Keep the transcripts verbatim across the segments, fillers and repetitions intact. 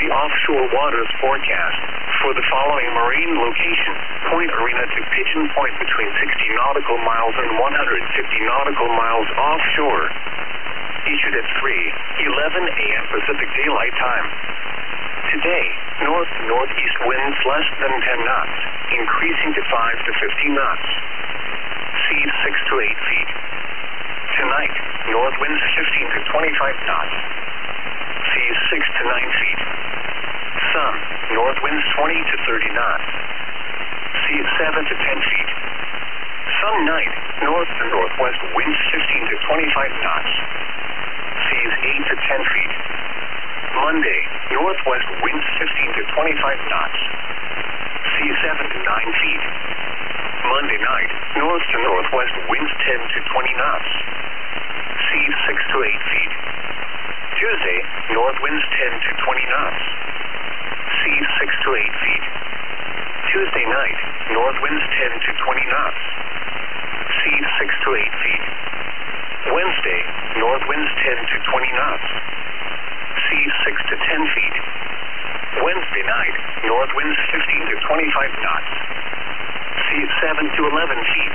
the offshore waters forecast for the following marine location, Point Arena to Pigeon Point between sixty nautical miles and one hundred fifty nautical miles offshore. Issued at three eleven a m Pacific Daylight Time. Today, north-northeast winds less than ten knots, increasing to five to fifteen knots. Seas six to eight feet. Tonight, north winds fifteen to twenty-five knots. Seas six to nine feet. Sun, north winds twenty to thirty knots. Seas seven to ten feet. Sun night, north to northwest winds fifteen to twenty-five knots. Seas eight to ten feet. Monday, northwest winds fifteen to twenty-five knots. Seas seven to nine feet. Monday night, north to northwest winds ten to twenty knots. Seas six to eight feet. Tuesday, north winds ten to twenty knots. Seas six to eight feet. Tuesday night, north winds ten to twenty knots. Seas six to eight feet. Wednesday, north winds ten to twenty knots. Seas six to ten feet. Wednesday night, north winds fifteen to twenty-five knots. Seas seven to eleven feet.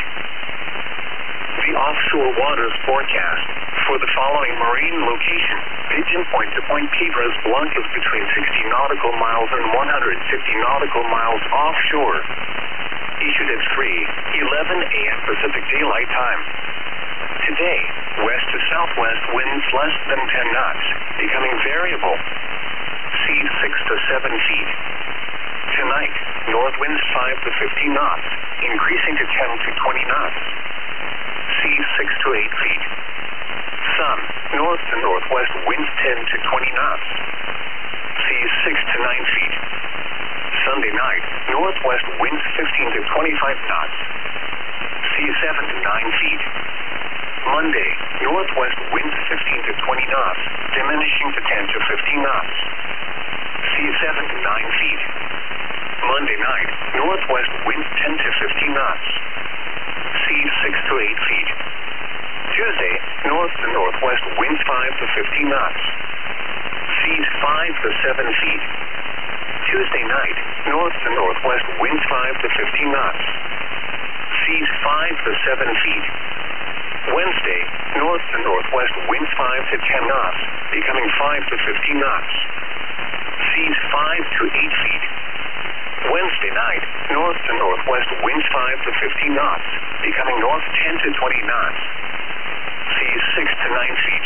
The offshore waters forecast for the following marine location, Pigeon Point to Point Piedras Blancas between sixty nautical miles and one hundred fifty nautical miles offshore. Issued at three eleven a m Pacific Daylight Time. Today, west to southwest winds less than ten knots, becoming variable. Seas six to seven feet. Tonight, north winds five to fifteen knots, increasing to ten to twenty knots. Seas six to eight feet. Sun, north to northwest winds ten to twenty knots. Seas six to nine feet. Sunday night, northwest winds fifteen to twenty-five knots. Seas seven to nine feet. Monday, northwest winds fifteen to twenty knots, diminishing to ten to fifteen knots. Seas seven to nine feet. Monday night, northwest winds ten to fifteen knots. Seas six to eight feet. Tuesday, north to northwest winds five to fifteen knots. Seas five to seven feet. Tuesday night, north to northwest winds five to fifteen knots. Seas five to seven feet. Wednesday, north to northwest winds five to ten knots, becoming five to fifteen knots. Seas five to eight feet. Wednesday night, north to northwest winds five to fifteen knots, becoming north ten to twenty knots. Seas six to nine feet.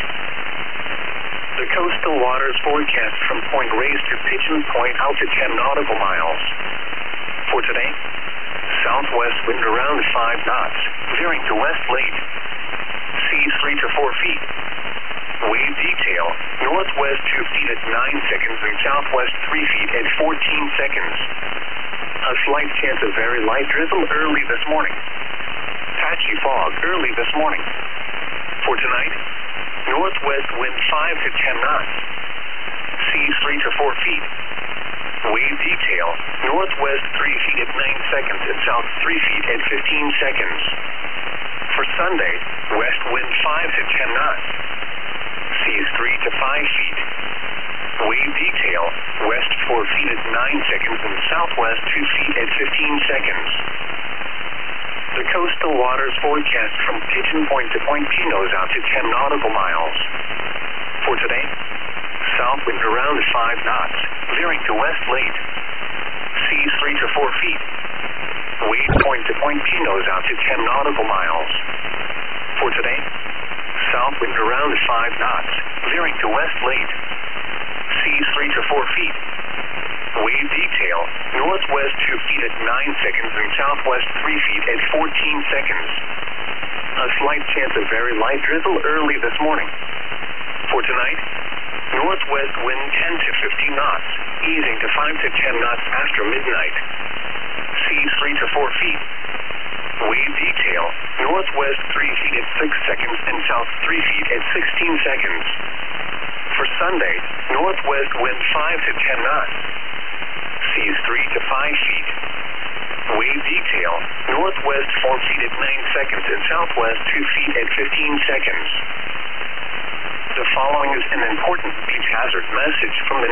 The coastal waters forecast from Point Reyes to Pigeon Point out to ten nautical miles. For today, southwest wind around five knots, veering to west late. Seas three to four feet. Wave detail, northwest two feet at nine seconds and southwest three feet at fourteen seconds. A slight chance of very light drizzle early this morning. Patchy fog early this morning. For tonight, northwest wind five to ten knots. Seas three to four feet. Wave detail, northwest three feet at nine seconds and south three feet at fifteen seconds. For Sunday, west wind five to ten knots. Seas three to five feet. Wave detail, west four feet at nine seconds and southwest two feet at fifteen seconds. The coastal waters forecast from Pigeon Point to Point Pinos out to ten nautical miles. For today, south wind around five knots, veering to west late. Seas three to four feet. Wave point to Point Pinos out to ten nautical miles. For today, south wind around five knots, veering to west late. Seas three to four feet. Wave detail, northwest two feet at nine seconds and southwest three feet at fourteen seconds. A slight chance of very light drizzle early this morning. For tonight, northwest wind ten to fifteen knots, easing to five to ten knots after midnight. Seas three to four feet. Wave detail, northwest three feet at six seconds and south three feet at sixteen seconds. For Sunday, northwest wind five to ten knots. Seas three to five feet. Wave detail, northwest four feet at nine seconds and southwest two feet at fifteen seconds. The following is an important beach hazard message from the